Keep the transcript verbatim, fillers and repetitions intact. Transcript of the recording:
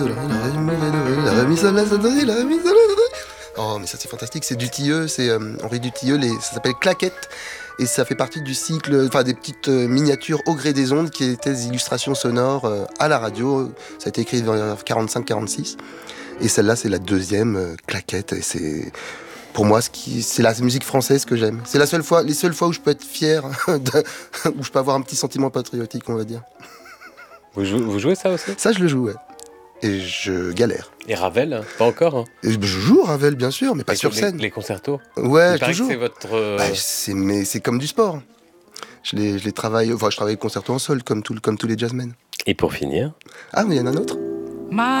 Oh, mais ça c'est fantastique, c'est Dutilleux, c'est euh, Henri Dutilleux, les, ça s'appelle Claquettes. Et ça fait partie du cycle, enfin des petites euh, miniatures au gré des ondes qui étaient des illustrations sonores euh, à la radio. Ça a été écrit vers quarante-cinq quarante-six. Et celle-là, c'est la deuxième euh, Claquette. Et c'est, pour moi, ce qui, c'est la musique française que j'aime. C'est la seule fois, les seules fois où je peux être fier, de, où je peux avoir un petit sentiment patriotique, on va dire. Vous jouez, vous jouez ça aussi ? Ça, je le joue, ouais. Et je galère. Et Ravel ? Pas encore hein. Et je joue Ravel, bien sûr, mais pas les, sur scène. Les, les concertos ? Ouais, Il paraît toujours. Que c'est votre. Euh... Bah, c'est, mais c'est comme du sport. Je les, je les travaille, enfin, je travaille le concerto en sol, comme, tout, comme tous les jazzmen. Et pour finir ? Ah, mais il y en a un autre.